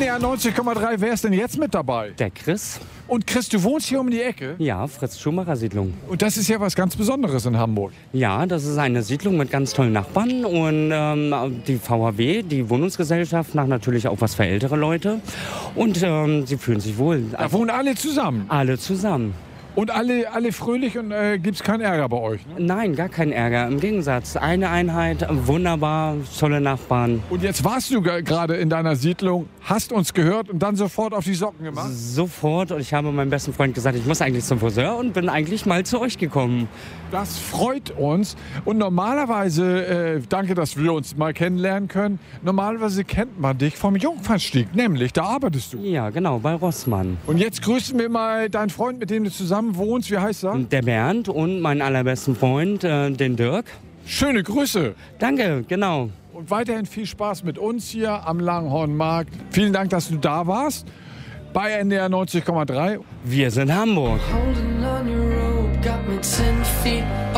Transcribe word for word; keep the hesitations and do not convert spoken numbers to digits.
N D R neunzig Komma drei, wer ist denn jetzt mit dabei? Der Chris. Und Chris, du wohnst hier um die Ecke? Ja, Fritz-Schumacher-Siedlung. Und das ist ja was ganz Besonderes in Hamburg. Ja, das ist eine Siedlung mit ganz tollen Nachbarn und ähm, die V H W, die Wohnungsgesellschaft, macht natürlich auch was für ältere Leute und ähm, sie fühlen sich wohl. Da wohnen alle zusammen? Alle zusammen. Und alle, alle fröhlich und äh, gibt es keinen Ärger bei euch? Ne? Nein, gar keinen Ärger. Im Gegensatz, eine Einheit, wunderbar, tolle Nachbarn. Und jetzt warst du gerade in deiner Siedlung, hast uns gehört und dann sofort auf die Socken gemacht? Sofort. Und ich habe meinem besten Freund gesagt, ich muss eigentlich zum Friseur und bin eigentlich mal zu euch gekommen. Das freut uns. Und normalerweise, äh, danke, dass wir uns mal kennenlernen können, normalerweise kennt man dich vom Jungfernstieg, nämlich da arbeitest du. Ja, genau, bei Rossmann. Und jetzt grüßen wir mal deinen Freund, mit dem du zusammen wohnst. Wie heißt er? Der Bernd und meinen allerbesten Freund, äh, den Dirk. Schöne Grüße. Danke, genau. Und weiterhin viel Spaß mit uns hier am Langhornmarkt. Vielen Dank, dass du da warst bei N D R neunzig Komma drei. Wir sind Hamburg. Holding on your rope got me ten feet